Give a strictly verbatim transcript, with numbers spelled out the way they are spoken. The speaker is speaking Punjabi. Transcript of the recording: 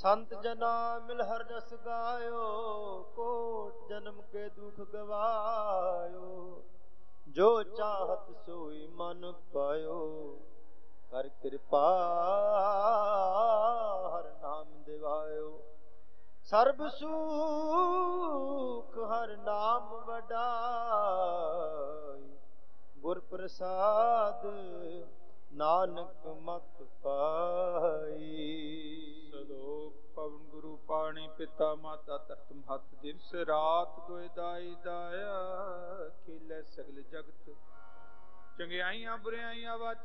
ਸੰਤ ਜਨਾ ਮਿਲ ਹਰ ਜਸ ਗਾਇਓ, ਕੋਟ ਜਨਮ ਕੇ ਦੁਖ ਗਵਾਇਓ। ਜੋ ਚਾਹਤ ਸੋਈ ਮਨ ਪਾਇਓ, ਕਰ ਕਿਰਪਾ ਹਰ ਨਾਮ ਦਿਵਾਇਓ। ਸਰਬ ਸੁਖ ਹਰ ਨਾਮ ਵਡਾਈ, ਗੁਰ ਪ੍ਰਸਾਦ ਨਾਨਕ ਮਤ ਪਾਈ। ਸਲੋਕ ਪਵਨ ਗੁਰੂ ਪਾਣੀ ਪਿਤਾ ਮਾਤਾ ਧਰਤ ਮਹਤ ਦਿਵਸ ਰਾਤ ਦੁਇ ਦਾਈ ਦਾਇਆ, ਖੇਲੇ ਸਗਲ ਜਗਤ ਚੰਗਿਆਈਆਂ ਬੁਰਿਆਈਆਂ ਵਾਚ